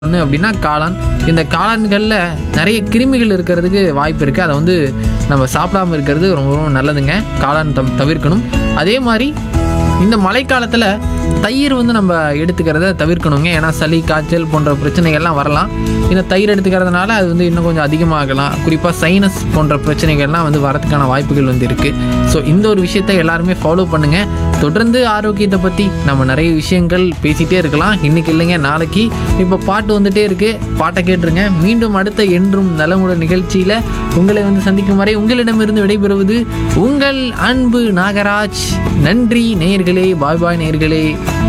ஒன்று அப்படின்னா காளான். இந்த காளான்களில் நிறைய கிருமிகள் இருக்கிறதுக்கு வாய்ப்பு இருக்குது. அதை வந்து நம்ம சாப்பிடாமல் இருக்கிறது ரொம்ப ரொம்ப நல்லதுங்க. காளான் தவிர்க்கணும். அதே மாதிரி இந்த மழைக்காலத்தில் தயிர் வந்து நம்ம எடுத்துக்கிறத தவிர்க்கணுங்க. ஏன்னா சளி காய்ச்சல் போன்ற பிரச்சனைகள்லாம் வரலாம். இந்த தயிர் எடுத்துக்கிறதுனால அது வந்து இன்னும் கொஞ்சம் அதிகமாகலாம். குறிப்பாக சைனஸ் போன்ற பிரச்சனைகள்லாம் வந்து வரதுக்கான வாய்ப்புகள் வந்து இருக்குது. ஸோ இந்த ஒரு விஷயத்தை எல்லாருமே ஃபாலோ பண்ணுங்கள். தொடர்ந்து ஆரோக்கியத்தை பற்றி நம்ம நிறைய விஷயங்கள் பேசிகிட்டே இருக்கலாம். இன்றைக்கி இல்லைங்க, நாளைக்கு. இப்போ பாட்டு வந்துகிட்டே இருக்குது, பாட்டை கேட்டுருங்க. மீண்டும் அடுத்த என்றும் நலமுடன் நிகழ்ச்சியில் உங்களை வந்து சந்திக்கும் வரை உங்களிடமிருந்து விடைபெறுவது உங்கள் அன்பு நாகராஜ். நன்றி நேயர்களே. பாய் பாய் நேயர்களே.